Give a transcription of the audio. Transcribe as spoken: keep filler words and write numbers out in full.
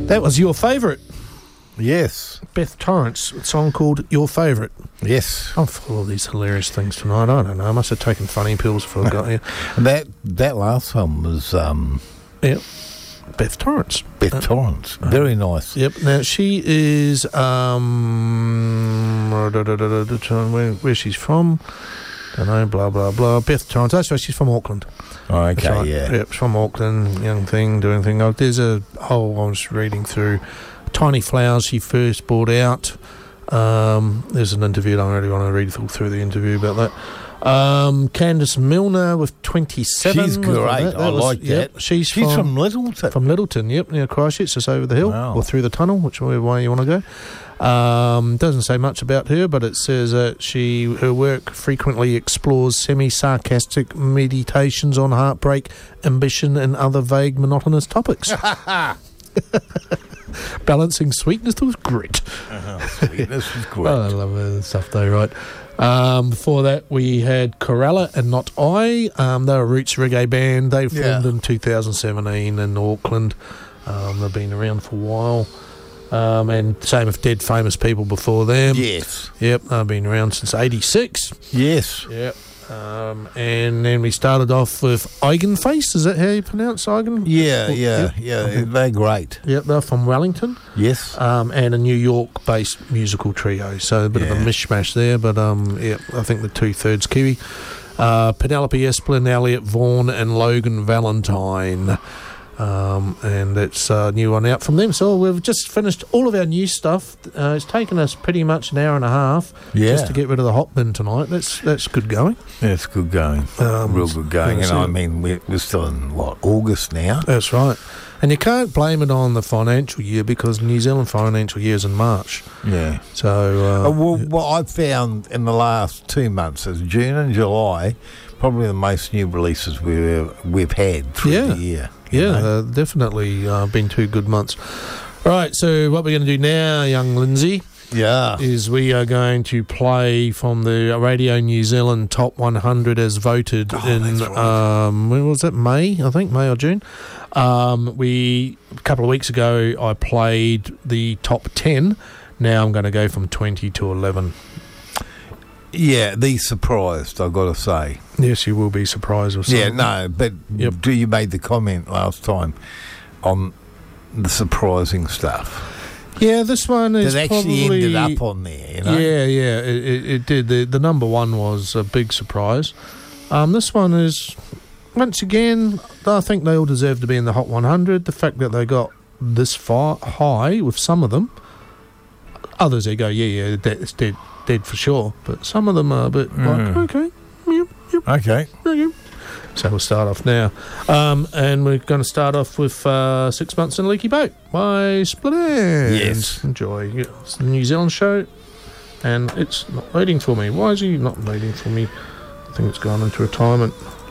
That was Your Favourite. Yes. Beth Torrance, a song called Your Favourite. Yes. I'm full of these hilarious things tonight. I don't know. I must have taken funny pills before I got here. And that that last one was um, Yep. Beth Torrance. Beth Uh, Torrance. Very nice. Yep. Now, she is... Um, where, where she's from. Don't know, blah, blah, blah. Beth Torrance. That's right, she's from Auckland. Oh, okay, That's right. yeah. Yep, she's from Auckland. Young thing, doing thing. Oh, there's a whole... I was reading through... Tiny Flowers she first brought out. Um, there's an interview. I don't really want to read through, through the interview about that. Um, Candice Milner with twenty-seven. She's great. That, that I was, like yep, that. She's, She's from, from Littleton. From Littleton, yep, near Christchurch, just over the hill. Wow. Or through the tunnel, whichever way you want to go. Um, doesn't say much about her, but it says that she her work frequently explores semi-sarcastic meditations on heartbreak, ambition, and other vague, monotonous topics. Balancing sweetness with grit. Uh-huh. Sweetness with grit. Oh, I love that stuff though, right? Um, before that, we had Corella and Not I. Um, they're a roots reggae band. They formed Yeah. in two thousand seventeen in Auckland. Um, they've been around for a while. Um, and same with Dead Famous People before them. Yes. Yep, they've been around since eighty-six. Yes. Yep. Um, and then we started off with Eigenface. Is that how you pronounce Eigen? Yeah, Oh, yeah, yep. yeah. Okay. They're great. Yep, they're from Wellington. Yes. Um, and a New York-based musical trio, so a bit Yeah. of a mishmash there. But um, yeah, I think the two-thirds Kiwi. Uh, Penelope Esplin, Elliot Vaughan, and Logan Valentine. Um, and it's a new one out from them. So we've just finished all of our new stuff. Uh, it's taken us pretty much an hour and a half Yeah. just to get rid of the hot bin tonight. That's that's good going. Yeah, it's good going. Um, Real good going. yeah, And so- I mean, we're, we're still in, what, August now? That's right. And you can't blame it on the financial year because New Zealand financial year is in March. Yeah. So uh, Uh, well, what I've found in the last two months is June and July, probably the most new releases we've we've had through Yeah. the year. you yeah, know? uh, definitely uh, been two good months. All right, so what we're going to do now, young Lindsay, yeah. is we are going to play from the Radio New Zealand Top one hundred as voted Oh, in, that's right. um, when was it, May, I think, May or June. Um, we, a couple of weeks ago, I played the top ten. Now I'm going to go from twenty to eleven. Yeah, the surprised, I've got to say. Yes, you will be surprised with Yeah, something. no, but Yep. do you made the comment last time on the surprising stuff? Yeah, this one is That actually probably... ended up on there, you know? Yeah, yeah, it, it, it did. The, the number one was a big surprise. Um, this one is, once again, I think they all deserve to be in the Hot one hundred. The fact that they got this far high with some of them, others they go, yeah, yeah, that- it's dead, dead for sure. But some of them are a bit Mm. like, okay, yep, yep, Okay. yep. So we'll start off now. Um, and we're going to start off with uh, Six Months in a Leaky Boat by Split Enz. Yes. Enjoy. Yeah, it's the New Zealand show, and it's not loading for me. Why is he not loading for me? I think it's gone into retirement.